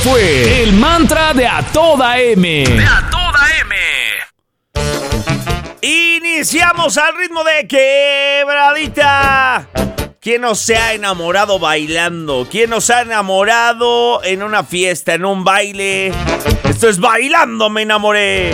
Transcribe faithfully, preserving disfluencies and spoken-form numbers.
fue el mantra de A Toda M. De A Toda M. Iniciamos al ritmo de Quebradita. ¿Quién no se ha enamorado bailando? ¿Quién no se ha enamorado en una fiesta, en un baile? Esto es Bailando Me Enamoré.